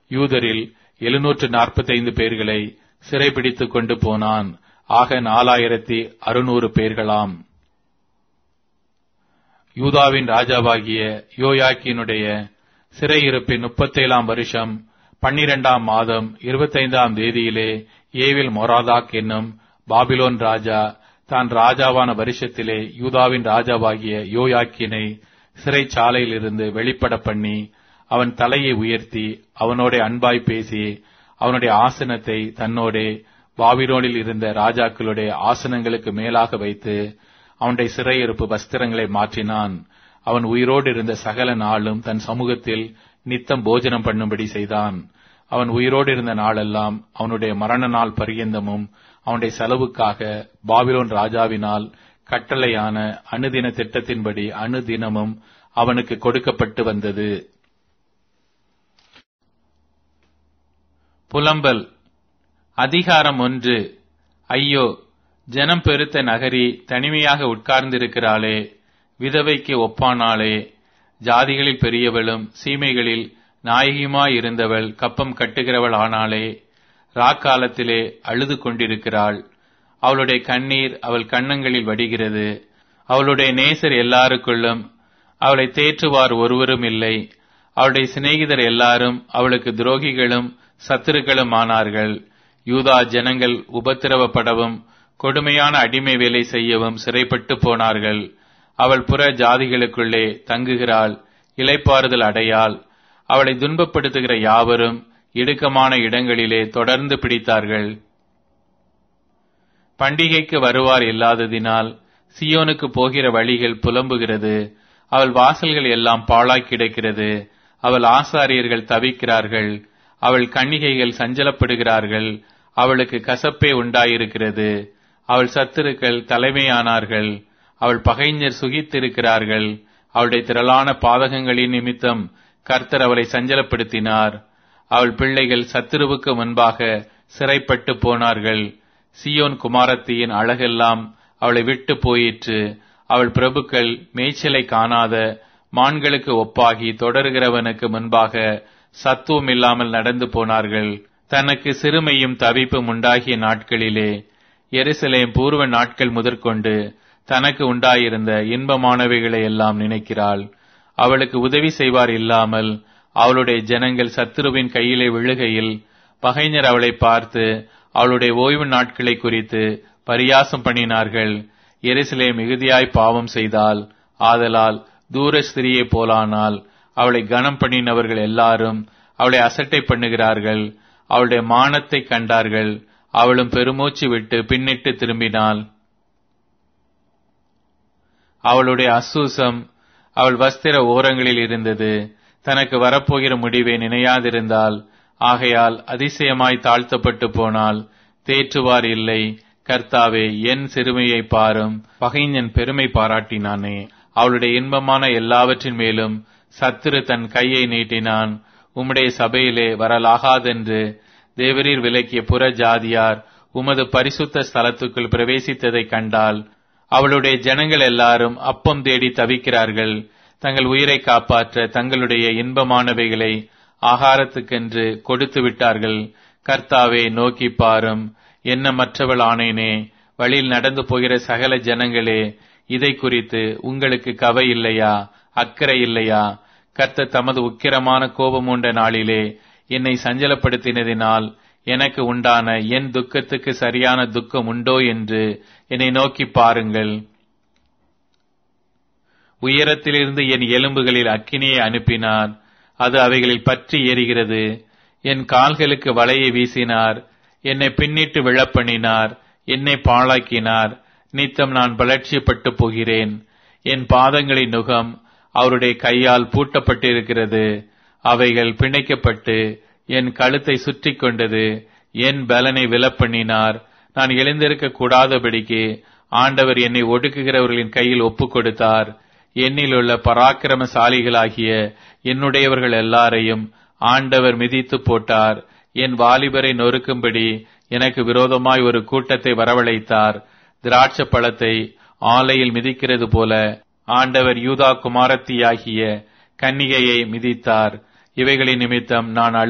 யூதரில் 745 பேர்களை சிறைபிடித்துக் கொண்டு போனான். ஆக 4600 பேர்களாம். யூதாவின் ராஜாவாகிய யோயாக்கீனுடைய சிறையிருப்பின் 37 வருஷம் 12 மாதம் 25 தேதியிலே ஏவில் மொராதாக் என்னும் பாபிலோன் ராஜா தான் ராஜாவான வருஷத்திலே யூதாவின் ராஜாவாகிய யோயாக்கீனை சிறைச்சாலையில் இருந்து வெளிப்பட பண்ணி அவன் தலையை உயர்த்தி அவனோட அன்பாய் பேசி அவனுடைய ஆசனத்தை தன்னோடே பாபிலோனில் இருந்த ராஜாக்களுடைய ஆசனங்களுக்கு மேலாக வைத்து அவனுடைய சிறையிருப்பு வஸ்திரங்களை மாற்றினான். அவன் உயிரோடு இருந்த சகல நாளும் தன் சமூகத்தில் நித்தம் போஜனம் பண்ணும்படி செய்தான். அவன் உயிரோடு இருந்த நாளெல்லாம் அவனுடைய மரண நாள் பரியந்தமும் அவனுடைய செலவுக்காக பாபிலோன் ராஜாவினால் கட்டளையான அனுதின திட்டத்தின்படி அனுதினமும் அவனுக்கு கொடுக்கப்பட்டு வந்தது. புலம்பல். அதிகாரம் 1. ஐயோ, ஜனம் பெருத்த நகரி தனிமையாக உட்கார்ந்திருக்கிறாளே, விதவைக்கு ஒப்பானாளே. ஜாதிகளில் பெரியவளும் சீமைகளில் நாயகியுமாயிருந்தவள் கப்பம் கட்டுகிறவள் ஆனாளே. ராக்காலத்திலே அழுது கொண்டிருக்கிறாள். அவளுடைய கண்ணீர் அவள் கன்னங்களில் வடிகிறது. அவளுடைய நேசர் எல்லாருக்குள்ளும் அவளை தேற்றுவார் ஒருவரும் இல்லை. அவளுடைய சிநேகிதர் எல்லாரும் அவளுக்கு துரோகிகளும் சத்துருக்களும் ஆனார்கள். யூதா ஜனங்கள் உபத்திரவப்படவும் கொடுமையான அடிமை வேலை செய்யவும் சிறைப்பட்டு போனார்கள். அவள் புற ஜாதிகளுக்குள்ளே தங்குகிறாள், இளைப்பாறுதல் அடையாள். அவளை துன்பப்படுத்துகிற யாவரும் இடுக்கமான இடங்களிலே தொடர்ந்து பிடித்தார்கள். பண்டிகைக்கு வருவார் இல்லாததினால் சியோனுக்கு போகிற வழிகள் புலம்புகிறது. அவள் வாசல்கள் எல்லாம் பாழாய் கிடக்கிறது. அவள் ஆசாரியர்கள் தவிக்கிறார்கள். அவள் கன்னிகைகள் சஞ்சலப்படுகிறார்கள். அவளுக்கு கசப்பே உண்டாயிருக்கிறது. அவள் சத்துருக்கள் தலைமையானார்கள். அவள் பகைஞர் சுகித்திருக்கிறார்கள். அவளுடைய திரளான பாதகங்களின் நிமித்தம் கர்த்தர் அவளை சஞ்சலப்படுத்தினார். அவள் பிள்ளைகள் சத்துருவுக்கு முன்பாக சிறைப்பட்டு போனார்கள். சியோன் குமாரத்தியின் அழகெல்லாம் அவளை விட்டு போயிற்று. அவள் பிரபுக்கள் மேய்ச்சலை காணாத மான்களுக்கு ஒப்பாகி தொடர்கிறவனுக்கு முன்பாக சத்துவம் இல்லாமல் நடந்து போனார்கள். தனக்கு சிறுமையும் தவிப்பும் உண்டாகிய நாட்களிலே எருசலேம் பூர்வ நாட்கள் முதற்கொண்டு தனக்கு உண்டாயிருந்த இன்பமானவைகளை எல்லாம் நினைக்கிறாள். அவளுக்கு உதவி செய்வார் இல்லாமல் அவளுடைய ஜனங்கள் சத்துருவின் கையிலே விழுகையில் பகைஞர் அவளை பார்த்து அவளுடைய ஓய்வு நாட்களை குறித்து பரியாசம் பண்ணினார்கள். எருசலேம் மிகுதியாய் பாவம் செய்தால், ஆதலால் தூர ஸ்திரியை போலானால். அவளை கனம் பண்ணினவர்கள் எல்லாரும் அவளை அசட்டை பண்ணுகிறார்கள். அவளுடைய மானத்தை கண்டார்கள். அவளும் பெருமூச்சு விட்டு பின்னிட்டு திரும்பினாள். அவளுடைய அசூசம் அவள் வஸ்திர ஓரங்களில் இருந்தது. தனக்கு வரப்போகிற முடிவை நினையாதிருந்தால், ஆகையால் அதிசயமாய் தாழ்த்தப்பட்டு போனால் தேற்றுவார் இல்லை. கர்த்தாவே, என் சிறுமையை பாரும். பகைஞன் பெருமை பாராட்டினானே. அவளுடைய இன்பமான எல்லாவற்றின் மேலும் சத்துரு தன் கையை நீட்டினான். உம்முடைய சபையிலே வரலாகாதென்று தேவரீர் விலக்கிய புற ஜாதியார் உமது பரிசுத்த ஸ்தலத்துக்குள் பிரவேசித்ததை கண்டால், அவளுடைய ஜனங்கள் எல்லாரும் அப்பம் தேடி தவிக்கிறார்கள். தங்கள் உயிரை காப்பாற்ற தங்களுடைய இன்பமானவைகளை ஆகாரத்துக்கென்று கொடுத்து விட்டார்கள். கர்த்தாவே, நோக்கி பாரும். எண்ணமற்றவள் ஆனேனே. வழியில் நடந்து போகிற சகல ஜனங்களே, இதை குறித்து உங்களுக்கு கவை இல்லையா? அக்கறை இல்லையா? கர்த்தர் தமது உக்கிரமான கோபமூண்ட நாளிலே என்னை சஞ்சலப்படுத்தினதினால் எனக்கு உண்டான என் துக்கத்துக்கு சரியான துக்கம் உண்டோ என்று என்னை நோக்கி பாருங்கள். உயரத்திலிருந்து என் எலும்புகளில் அக்கினியை அனுப்பினார். அது அவைகளில் பற்றி எரிகிறது. என் கால்களுக்கு வலையை வீசினார். என்னை பின்னிட்டு விழப்பண்ணினார். என்னை பாழாக்கினார். நித்தம் நான் பலட்சியப்பட்டு போகிறேன். என் பாதங்களின் நுகம் அவருடைய கையால் பூட்டப்பட்டிருக்கிறது. அவைகள் பிணைக்கப்பட்டு என் கழுத்தை சுற்றி கொண்டது. என் பலனை விலப்பண்ணினார். நான் எழுந்திருக்க கூடாதபடிக்கு ஆண்டவர் என்னை ஒடுக்குகிறவர்களின் கையில் ஒப்புக் கொடுத்தார். என்னில் உள்ள பராக்கிரமசாலிகளாகிய என்னுடையவர்கள் எல்லாரையும் ஆண்டவர் மிதித்து போட்டார். என் வாலிபரை நொறுக்கும்படி எனக்கு விரோதமாய் ஒரு கூட்டத்தை வரவழைத்தார். திராட்சை பழத்தை ஆலையில் மிதிக்கிறது போல ஆண்டவர் யூதா குமாரத்தியாகிய கன்னிகையை மிதித்தார். இவைகளின் நிமித்தம் நான்